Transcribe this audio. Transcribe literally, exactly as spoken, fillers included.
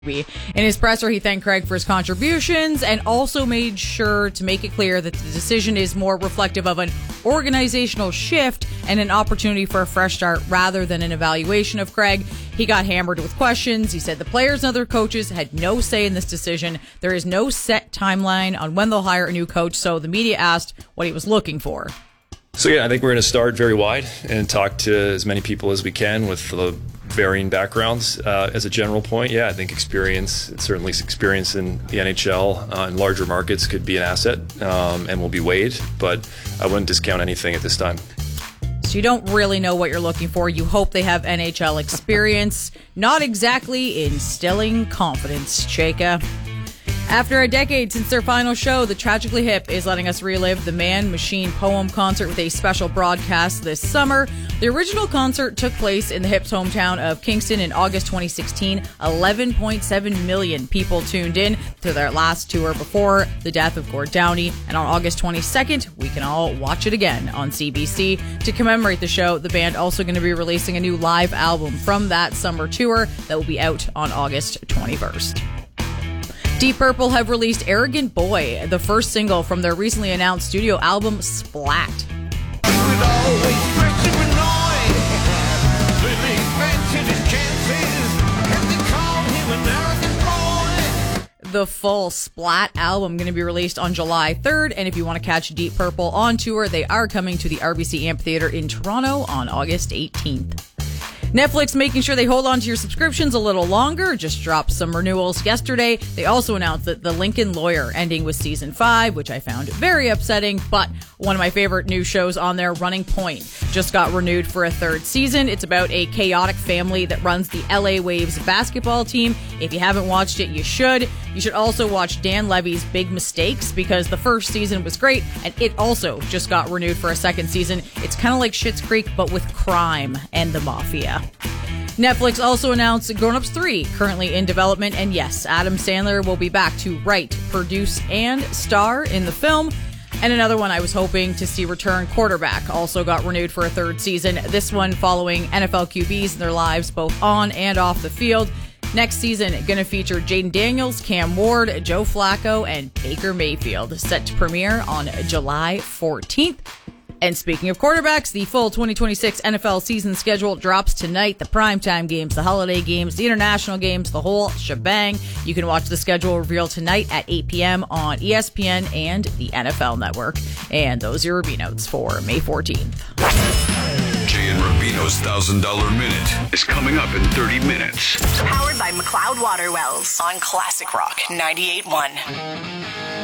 In his presser, he thanked Craig for his contributions and also made sure to make it clear that the decision is more reflective of an organizational shift and an opportunity for a fresh start rather than an evaluation of Craig. He got hammered with questions. He said the players and other coaches had no say in this decision. There is no set timeline on when they'll hire a new coach, so the media asked what he was looking for. So yeah, I think we're going to start very wide and talk to as many people as we can with the varying backgrounds. Uh, as a general point, yeah, I think experience, certainly experience in the N H L uh, in larger markets could be an asset um, and will be weighed, but I wouldn't discount anything at this time. So you don't really know what you're looking for. You hope they have N H L experience, not exactly instilling confidence, Chayka. After a decade since their final show, the Tragically Hip is letting us relive the Man Machine Poem concert with a special broadcast this summer. The original concert took place in the Hip's hometown of Kingston in August twenty sixteen. eleven point seven million people tuned in to their last tour before the death of Gord Downie. And on August twenty-second, we can all watch it again on C B C. To commemorate the show, the band also going to be releasing a new live album from that summer tour that will be out on August twenty-first. Deep Purple have released Arrogant Boy, the first single from their recently announced studio album, Splat. The full Splat album going to be released on July third, and if you want to catch Deep Purple on tour, they are coming to the R B C Amphitheatre in Toronto on August eighteenth. Netflix making sure they hold on to your subscriptions a little longer, just dropped some renewals yesterday. They also announced that The Lincoln Lawyer ending with season five, which I found very upsetting, but one of my favorite new shows on there, Running Point, just got renewed for a third season. It's about a chaotic family that runs the L A Waves basketball team. If you haven't watched it, you should. You should also watch Dan Levy's Big Mistakes because the first season was great, and it also just got renewed for a second season. It's kind of like Schitt's Creek, but with crime and the mafia. Netflix also announced Grown Ups three, currently in development, and yes, Adam Sandler will be back to write, produce, and star in the film. And another one I was hoping to see return, Quarterback, also got renewed for a third season, this one following N F L Q Bs and their lives both on and off the field. Next season, going to feature Jaden Daniels, Cam Ward, Joe Flacco, and Baker Mayfield, set to premiere on July fourteenth. And speaking of quarterbacks, the full twenty twenty-six N F L season schedule drops tonight. The primetime games, the holiday games, the international games, the whole shebang. You can watch the schedule revealed tonight at eight p.m. on E S P N and the N F L Network. And those are your Rubie Notes for May fourteenth. Jay and Rubino's one thousand dollars Minute is coming up in thirty minutes. Powered by McLeod Water Wells on Classic Rock ninety-eight point one.